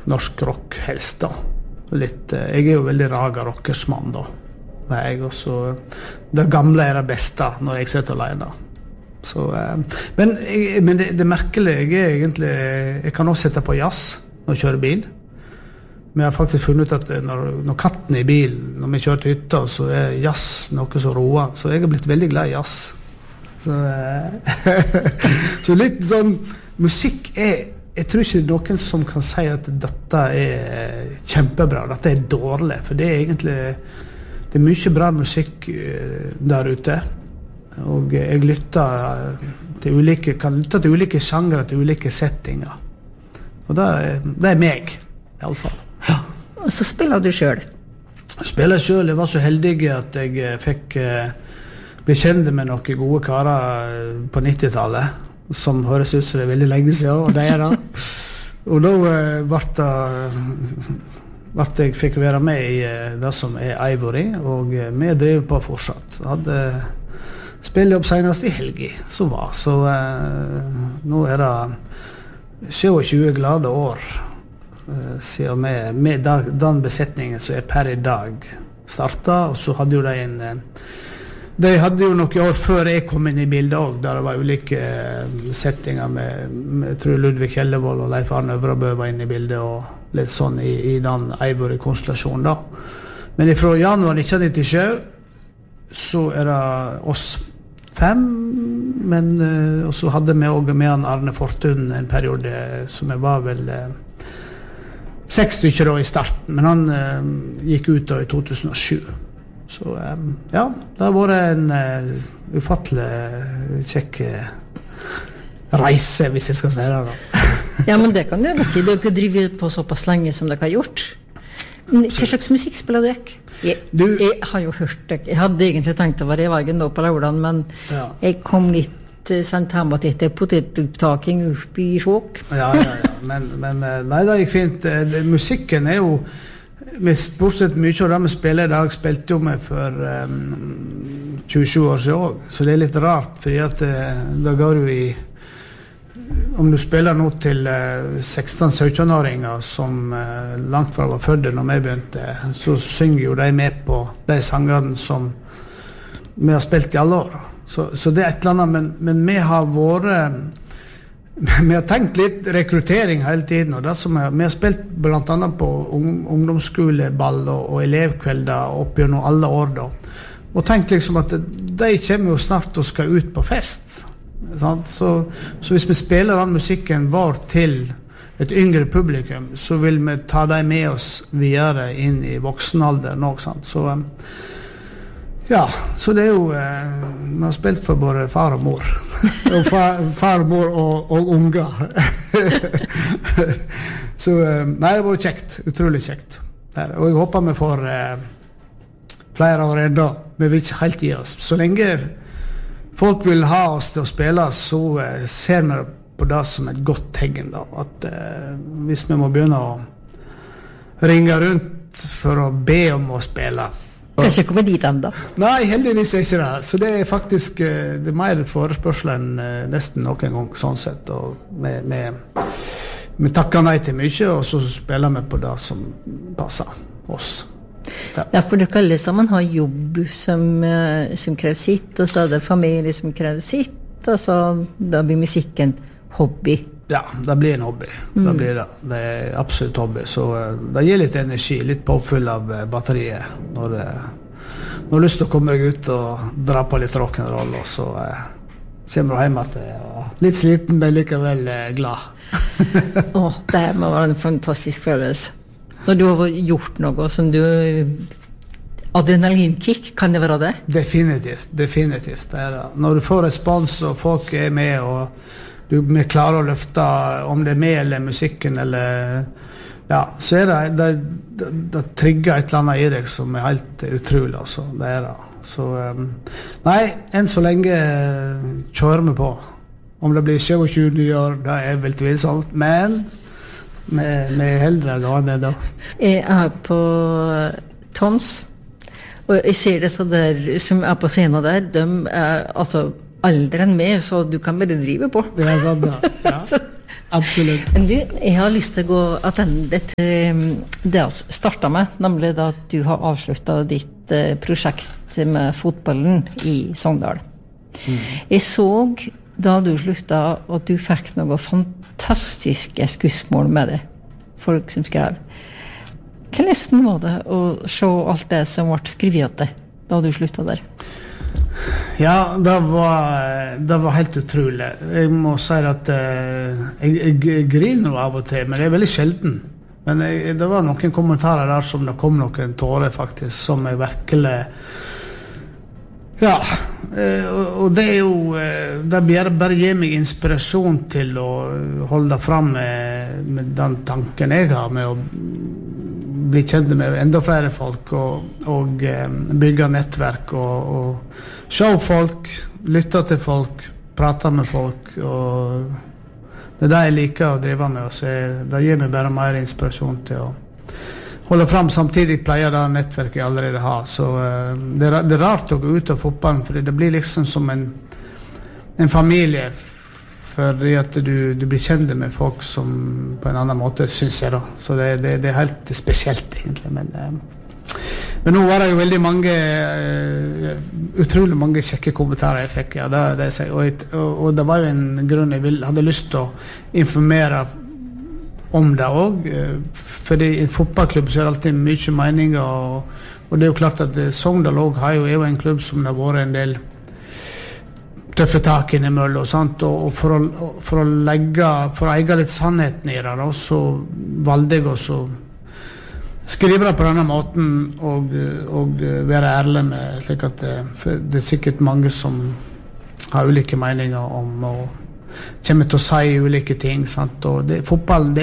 norsk rock helst da. Litt, jeg jo veldig raga rockersmann da. Jeg også, det gamle det beste når jeg sitter alene. Så, men det merkelige jeg egentlig, jeg kan også sette på jazz når jeg kjører bil. Men jeg har faktisk funnet ut at når katten i bilen, når vi kjører til hytta, så jazz noe så roer. Så jeg har blitt veldig glad i jazz. Så, så litt sånn, musikk jeg tror ikke det noen som kan si at dette kjempebra, dette dårlig, for det egentlig det mye bra musikk der ute, og jeg lytter til ulike, kan lytte til ulike sjangre, til ulike settinger, og det meg i alle fall. Ja. Og så spiller du selv? Spiller selv, jeg var så heldig at jeg fikk bli kjent med noen gode karer på 90-tallet, som høres ut som det veldig lenge siden, og det det. Og da jeg fikk være med i det som Ivory, og vi drev på fortsatt. Jeg hadde spillet opp senest i helgi, så nå det 27 glade år siden med den besetningen som per i dag startet, og så hadde jo de hadde jo noen år før jeg kom inn i bildet også, der det var ulike settinger med jeg tror Ludvig Kjellevold og Leif Arne Øvrabø var inne i bildet, og litt sånn i den Ivory-konstellasjonen da. Men fra januar 1997 så det oss 5, men og så hadde vi også med han Arne Fortun en periode som jeg var vel 6 stykker da i starten, men han gikk ut da i 2007. Så ja, det har vært en ufattelig kjekk reise, hvis jeg skal si det da. Ja, men det kan du jo si. Du har ikke drivet på såpass lenge som dere har gjort. Hva slags musikk spiller du? Jeg har jo hørt det. Jeg hadde egentlig tenkt å være i veien da på lørdagen, men jeg kom litt sendt hjemme at dette potetopptaking opp i sjåk. Ja. Men nei, det gikk fint. Musikken jo bortsett mye av det vi spiller i dag, spilte jo meg for 27 år siden også. Så det litt rart, fordi at da går du i om du spiller nå til 16-17-åringer som langt fra var fødde når vi begynte, så synger jo de med på de sangene som vi har spilt i alle år. Så det et eller annet, men vi har vært vi har tenkt litt rekruttering hele tiden, og det som vi har spilt blant annet på ungdomsskoleball og elevkvelder opp gjennom alle år da, og tenkt liksom at de kommer jo snart og skal ut på fest, sant? Så hvis vi spiller den musikken vår til et yngre publikum, så vil vi ta dem med oss videre inn i voksenalder nå, sant? Så ja, så det jo vi har spilt for både far og mor og far og mor og unger så nei, det var kjekt, utrolig kjekt og jeg håper vi får flere år enda, vi vil ikke helt gi oss så lenge folk vil ha oss til å spille, så ser vi på det som et godt tegn da, at hvis vi må begynne å ringe rundt for å be om å spille Kanskje komme dit enda? Nei, heldigvis ikke det. Så det faktisk det mer forespørsel enn nesten noen gang sånn sett. Og vi takker nei til mye, og så spiller vi på det som passer oss. Ja, for dere alle sammen har jobb som krever sitt, og så det familie som krever sitt, og så da blir musikken hobby. Ja, det blir en hobby. Det blir det. Det absolutt hobby. Så det gir litt energi, litt påfyll av batteriet når du har lyst til å komme deg ut og dra på litt rock'n'roll, og så kommer du hjem at litt sliten, men likevel glad. Det må være en fantastisk følelse. Når du har gjort noe som du adrenalinkick, kan det være det? Definitivt. Det det. Når du får respons, og folk med, og vi klarer å løfte om det med eller musikken eller ja, så det trigger et eller annet i deg som helt utrolig altså, det det så nei, enn så lenge kjører vi på om det blir 27 år, det vel tvilsomt, men vi heldre gående da. Jeg på Tons og jeg ser det så der som på scenen der, de altså aldri enn mer, så du kan bare drive på. Det sant, ja. Absolutt. Du, jeg har lyst til å gå attende til det jeg startet med, nemlig da at du har avsluttet ditt prosjekt med fotballen i Sogndal. Jeg så da du sluttet at du fikk noen fantastiske skussmål med det. Folk som skrev. Hvordan var det å se alt det som ble skrevet til da du sluttet der? Ja, det var helt utrolig. Jeg må si at jeg griner av og til, men det veldig sjelden. Men det var noen kommentarer der som det kom noen tårer faktisk, som jeg virkelig... Ja, og det jo... Det bare gir meg inspirasjon til å holde frem med den tanken jeg har med å bli kjent med enda flere folk og bygge nettverk og se folk, lytte til folk, prate med folk og det det jeg liker å drive med og det gir meg bare mer inspirasjon til å holde frem. Samtidig pleier det nettverket jeg allerede har, så det er rart å gå ut av fotballen, for det blir liksom som en familie, fordi at du blir kjent med folk som på en annen måte, synes jeg da. Så det er helt spesielt egentlig. Men nå var det jo veldig mange, utrolig mange kjekke kommentarer jeg fikk. Ja, og det var jo en grunn jeg hadde lyst til å informere om det også. Fordi i en fotballklubb så er det alltid mye meninger, og det er jo klart at Sogndal også er jo en klubb som det har vært en del tøffe tak innimellom og sånt, og for å eie litt sannheten i det, så valgte jeg også skrive det på denne måten og være ærlig med, slik at det er sikkert mange som har ulike meninger om og kommer til å si ulike ting, sant? Og fotball,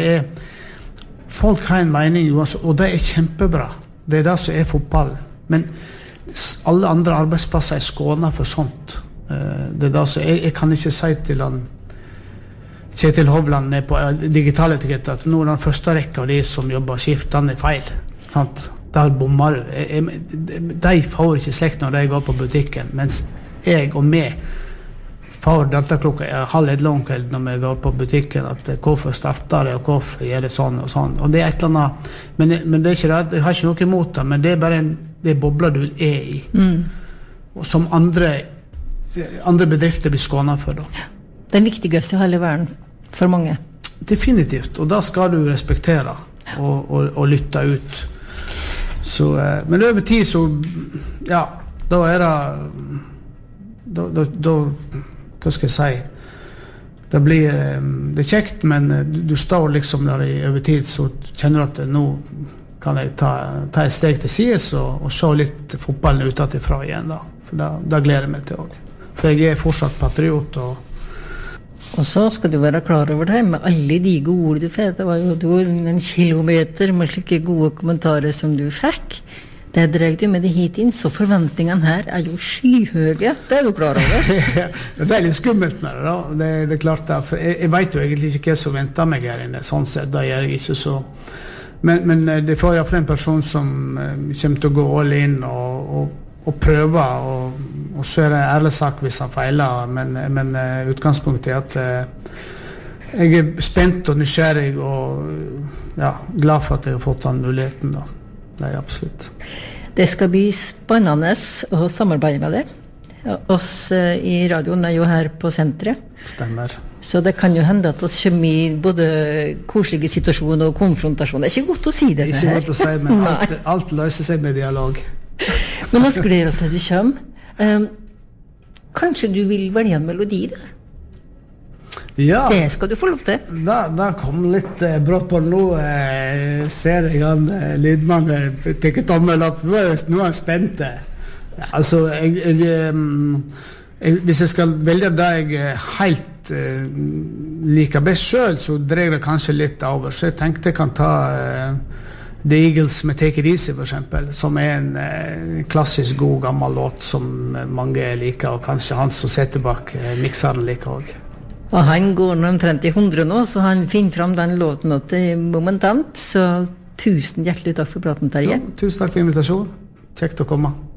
folk har en mening, og det er kjempebra. Det er det som er fotball. Men alle andre arbeidsplasser er skånet for sånt. Det er da, så jeg kan ikke si til han Kjetil Hovland på digitale etiketter at nå den første rekka av de som jobber skift, den er feil, sant? Der bommer du. De får ikke slekt når de går på butikken, mens jeg og meg får dette klokka 12:30 når vi går på butikken, at hvorfor starter det, og hvorfor gjør det sånn og sånn, og det er et eller annet, men det er ikke det, jeg har ikke noe imot det, men det er bare det bobler du er i, og som andre bedrifter blir skånet for da. Den viktigste i hele verden for mange. Definitivt, og da skal du respektere og lytte ut. Så, men over tid så, ja, da er det hva skal jeg si, det er kjekt, men du står liksom der over tid, så kjenner du at nå kan jeg ta et steg til sides og se litt fotballen utenfra igjen da, for da gleder jeg meg til også. For jeg er fortsatt patriot. Og så skal du være klar over det, med alle de gode ord du fikk. Det var jo en kilometer med slike gode kommentarer som du fikk. Det dreier du med det hit inn, så forventningene her er jo skyhøye. Det er du klar over. Det er litt skummelt med det da. Det er klart det, for jeg vet jo egentlig ikke hva som venter meg her inne. Sånn sett, da gjør jeg ikke så. Men det får i hvert fall en person som kommer til å gå all in og prøve, og så er det en ærlig sak hvis han feiler, men utgangspunktet er at jeg er spent og nysgjerrig og ja, glad for at jeg har fått den muligheten da. Det er absolutt. Det skal bli spennende å samarbeide med det. Oss i radioen er jo her på senteret. Stemmer. Så det kan jo hende at oss kommer i både koselige situasjoner og konfrontasjoner. Det er ikke godt å si det. Ikke godt å si, men alt løser seg med dialog. Men nå gleder oss til du kommer. Kanskje du vil velge en melodi da? Ja. Det skal du få lov til. Da kom litt brått på nå. Ser jeg han lydmannen tenker tommel opp. Nå er han spent. Altså, hvis jeg skal velge det jeg helt liker best selv, så dreier det kanskje litt over. Så jeg tenkte jeg kan ta The Eagles med Take It Easy for eksempel, som er en klassisk god gammel låt som mange liker, og kanskje han som setter bak mikseren liker også. Og han går omtrent i 100 nå, så han finner fram den låten momentant, så tusen hjertelig takk for praten, Terje. Ja, tusen takk for invitasjonen. Kjekt å komme.